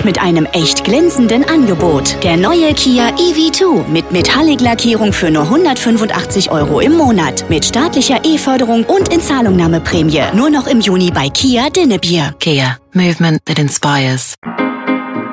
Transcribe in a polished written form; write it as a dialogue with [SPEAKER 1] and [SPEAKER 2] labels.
[SPEAKER 1] und mit einem echt glänzenden Angebot. Der neue Kia EV2 mit Metallic-Lackierung für nur 185 € im Monat. Mit staatlicher E-Förderung und Inzahlungnahmeprämie. Nur noch im Juni bei Kia Dinnebier.
[SPEAKER 2] Kia. Movement that inspires.